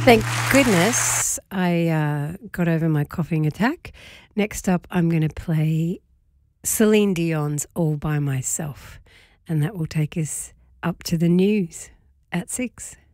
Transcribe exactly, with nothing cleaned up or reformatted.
Thank goodness I uh, got over my coughing attack. Next up, I'm going to play Celine Dion's All By Myself, and that will take us up to the news at six.